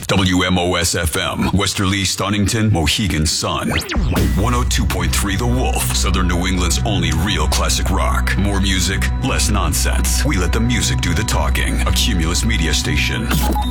WMOS FM, Westerly, Stonington, Mohegan Sun. 102.3 The Wolf, Southern New England's only real classic rock. More music, less nonsense. We let the music do the talking. A Cumulus media station.